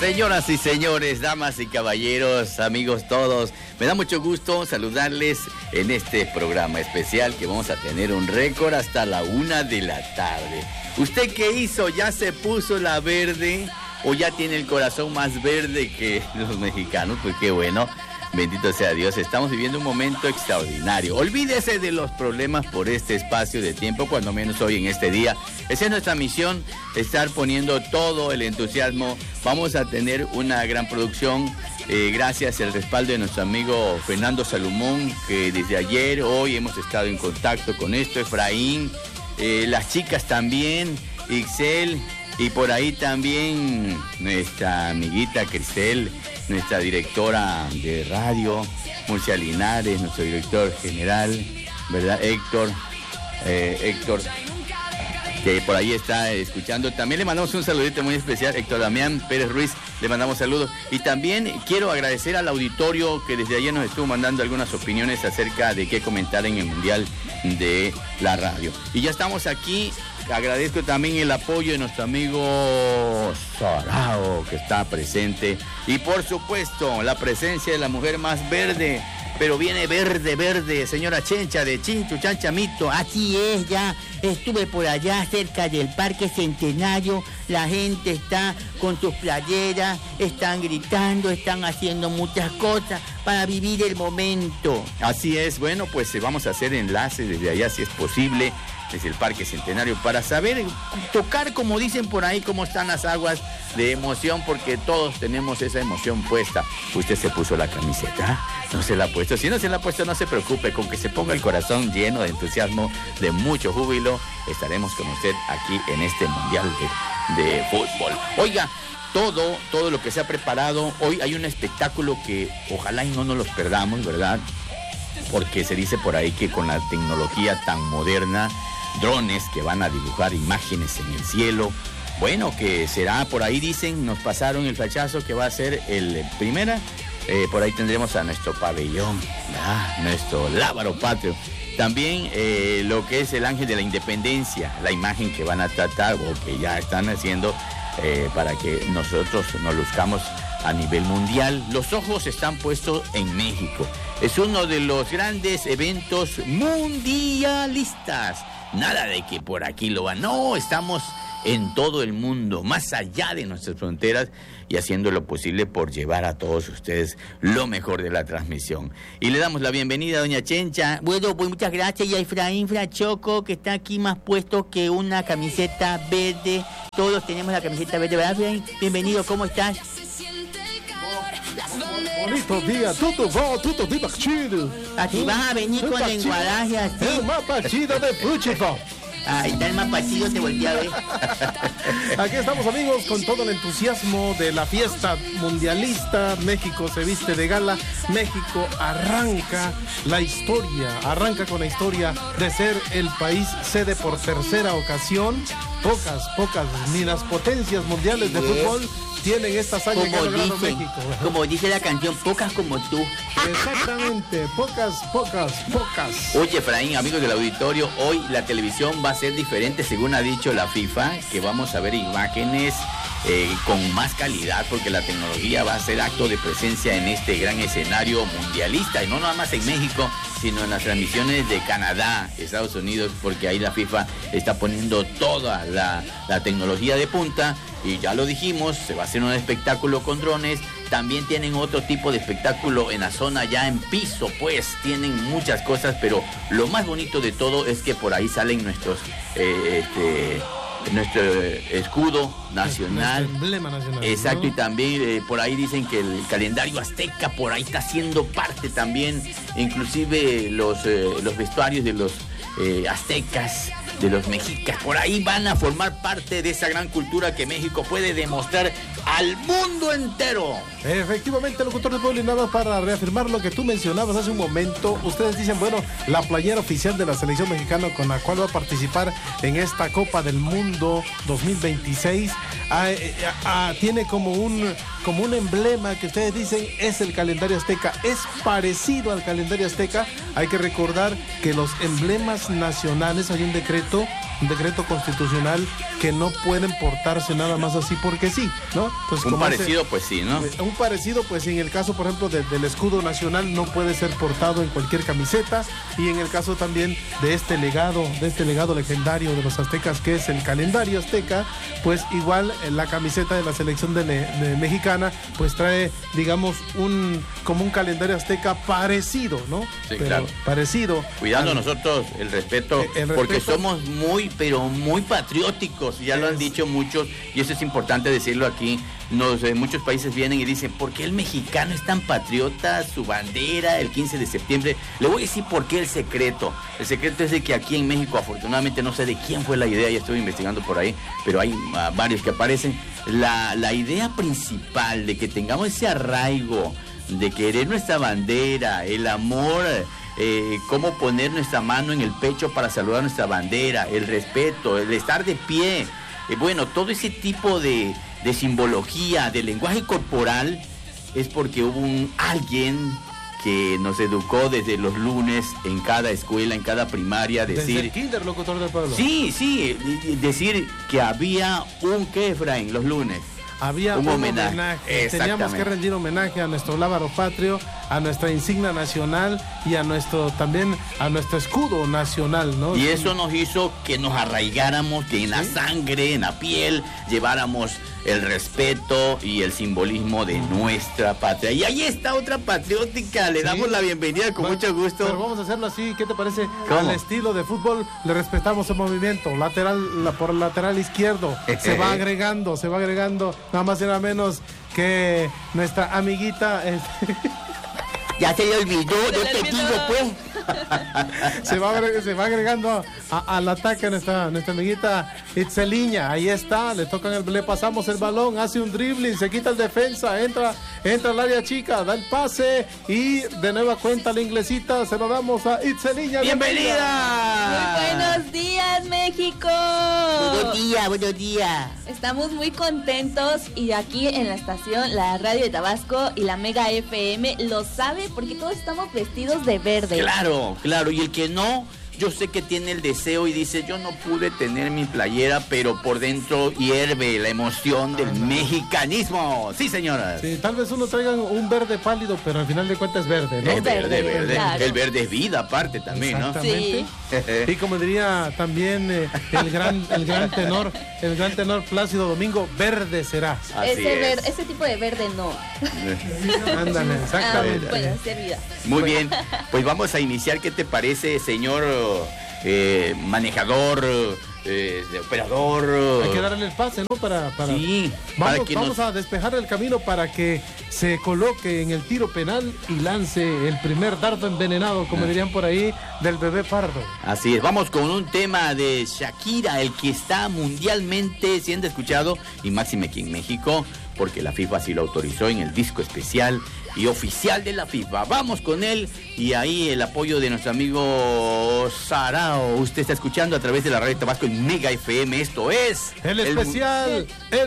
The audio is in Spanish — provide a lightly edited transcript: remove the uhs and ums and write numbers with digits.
Señoras y señores, damas y caballeros, amigos todos, me da mucho gusto saludarles en este programa especial que vamos a tener un récord hasta la 1 de la tarde. ¿Usted qué hizo? ¿Ya se puso la verde o ya tiene el corazón más verde que los mexicanos? Pues qué bueno. Bendito sea Dios, estamos viviendo un momento extraordinario. Olvídese de los problemas por este espacio de tiempo, cuando menos hoy en este día. Esa es nuestra misión, estar poniendo todo el entusiasmo. Vamos a tener una gran producción, gracias al respaldo de nuestro amigo Fernando Salomón, que desde ayer, hoy hemos estado en contacto con esto, Efraín, las chicas también, Ixel, y por ahí también nuestra amiguita Cristel, nuestra directora de radio, Murcia Linares, nuestro director general, ¿verdad? Héctor, que por ahí está escuchando. También le mandamos un saludito muy especial, Héctor Damián Pérez Ruiz, le mandamos saludos. Y también quiero agradecer al auditorio que desde ayer nos estuvo mandando algunas opiniones acerca de qué comentar en el Mundial de la Radio. Y ya estamos aquí. Agradezco también el apoyo de nuestro amigo Sarao, que está presente. Y por supuesto, la presencia de la mujer más verde, pero viene verde, señora Chencha de Chinchu Chanchamito. Así es, ya estuve por allá cerca del Parque Centenario. La gente está con sus playeras, están gritando, están haciendo muchas cosas para vivir el momento. Así es, bueno, pues vamos a hacer enlaces desde allá si es posible, desde el Parque Centenario, para saber, tocar, como dicen por ahí, cómo están las aguas de emoción, porque todos tenemos esa emoción puesta. ¿Usted se puso la camiseta? ¿No se la ha puesto? Si no se la ha puesto, no se preocupe, con que se ponga el corazón lleno de entusiasmo, de mucho júbilo, estaremos con usted aquí en este Mundial de Fútbol. Oiga, todo lo que se ha preparado, hoy hay un espectáculo que ojalá y no nos los perdamos, ¿verdad? Porque se dice por ahí que con la tecnología tan moderna, drones que van a dibujar imágenes en el cielo, bueno, que será, por ahí dicen, nos pasaron el flachazo que va a ser el primera, por ahí tendremos a nuestro pabellón, nuestro lábaro patrio, también lo que es el Ángel de la Independencia, la imagen que van a tratar o que ya están haciendo para que nosotros nos luzcamos a nivel mundial. Los ojos están puestos en México, es uno de los grandes eventos mundialistas. Nada de que por aquí lo van. No, estamos en todo el mundo, más allá de nuestras fronteras, y haciendo lo posible por llevar a todos ustedes lo mejor de la transmisión. Y le damos la bienvenida a doña Chencha. Bueno, pues muchas gracias. Y a Efraín Frachoco, que está aquí más puesto que una camiseta verde. Todos tenemos la camiseta verde, ¿verdad, Efraín? Bienvenido, ¿cómo estás? Bonito día, tudo divertido. Aquí vas a venir con el enguadaje así. Es una partida de fútbol. Ahí está el más partido, te volteé a ver. Aquí estamos, amigos, con todo el entusiasmo de la fiesta mundialista. México se viste de gala. México arranca con la historia de ser el país sede por tercera ocasión. Pocas, ni las potencias mundiales de fútbol tienen esta hazaña que ha logrado México. Como dice la canción, pocas como tú. Exactamente, pocas. Oye, Efraín, amigos del auditorio, hoy la televisión va a ser diferente, según ha dicho la FIFA, que vamos a ver imágenes con más calidad, porque la tecnología va a ser acto de presencia en este gran escenario mundialista, y no nada más en México, sino en las transmisiones de Canadá, Estados Unidos, porque ahí la FIFA está poniendo toda la tecnología de punta. Y ya lo dijimos, se va a hacer un espectáculo con drones. También tienen otro tipo de espectáculo en la zona ya en piso, pues tienen muchas cosas, pero lo más bonito de todo es que por ahí salen nuestro escudo nacional, nuestro emblema nacional. Exacto, ¿no? Y también por ahí dicen que el calendario azteca por ahí está siendo parte también, inclusive los vestuarios de los aztecas, de los mexicas, por ahí van a formar parte de esa gran cultura que México puede demostrar al mundo entero. Efectivamente, locutor de pueblo, y nada para reafirmar lo que tú mencionabas hace un momento. Ustedes dicen, bueno, la playera oficial de la selección mexicana con la cual va a participar en esta Copa del Mundo 2026 tiene como un emblema que ustedes dicen es el calendario azteca. Es parecido al calendario azteca. Hay que recordar que los emblemas nacionales, hay un decreto decreto constitucional que no pueden portarse nada más así porque sí, ¿no? Entonces, un parecido, pues sí, ¿no? Un parecido, pues en el caso, por ejemplo, del escudo nacional no puede ser portado en cualquier camiseta, y en el caso también de este legado legendario de los aztecas, que es el calendario azteca, pues igual la camiseta de la selección de mexicana, pues trae, digamos, como un calendario azteca parecido, ¿no? Sí, pero claro. Parecido. Cuidando nosotros el respeto, porque somos muy, pero muy patrióticos, ya lo han dicho muchos, y eso es importante decirlo aquí. Muchos países vienen y dicen, ¿por qué el mexicano es tan patriota? Su bandera, el 15 de septiembre. Le voy a decir por qué el secreto. El secreto es de que aquí en México, afortunadamente, no sé de quién fue la idea, ya estoy investigando por ahí, pero hay varios que aparecen. La idea principal de que tengamos ese arraigo, de querer nuestra bandera, el amor, cómo poner nuestra mano en el pecho para saludar nuestra bandera, el respeto, el estar de pie, bueno, todo ese tipo de simbología, de lenguaje corporal, es porque hubo alguien que nos educó desde los lunes en cada escuela, en cada primaria, decir... Desde el kinder, locutor del pueblo. Sí, decir que había un Efraín los lunes. Había un homenaje. Teníamos que rendir homenaje a nuestro lábaro patrio, a nuestra insignia nacional y también a nuestro escudo nacional, ¿no? Y eso nos hizo que nos arraigáramos, que en la sangre, en la piel, lleváramos el respeto y el simbolismo de nuestra patria. Y ahí está otra patriótica, le damos la bienvenida con mucho gusto. Pero vamos a hacerlo así, ¿qué te parece? ¿Cómo? Al estilo de fútbol, le respetamos el movimiento, por el lateral izquierdo, se va agregando, nada más y nada menos que nuestra amiguita... Ya se le olvidó, no te digo, pues. se va agregando al ataque nuestra amiguita Itzeliña. Ahí está, le pasamos el balón, hace un dribbling, se quita el defensa, entra al área chica, da el pase y de nueva cuenta la inglesita, se lo damos a Itzeliña. ¡Bienvenida! Muy buenos días, México. Buenos días. Estamos muy contentos y aquí en la estación, la radio de Tabasco y la Mega FM lo sabe porque todos estamos vestidos de verde. Claro, y el que no, yo sé que tiene el deseo y dice, yo no pude tener mi playera, pero por dentro hierve la emoción del mexicanismo. Sí, señoras. Sí, tal vez uno traiga un verde pálido, pero al final de cuentas es verde, ¿no? Es verde. Claro. El verde es vida aparte también, ¿no? Sí. Y como diría también el gran tenor Plácido Domingo, verde será. Ese tipo de verde no. Ándale, exactamente. Bueno, servida. Muy bien, pues vamos a iniciar. ¿Qué te parece, señor manejador, operador? Hay que darle el pase, ¿no? Sí, vamos a despejar el camino para que se coloque en el tiro penal y lance el primer dardo envenenado, como dirían por ahí, del bebé Pardo. Así es, vamos con un tema de Shakira, el que está mundialmente siendo escuchado, y máxime aquí en México, porque la FIFA sí lo autorizó en el disco especial y oficial de la FIFA. Vamos con él y ahí el apoyo de nuestro amigo Sarao. Usted está escuchando a través de la radio Tabasco en Mega FM. Esto es... El especial...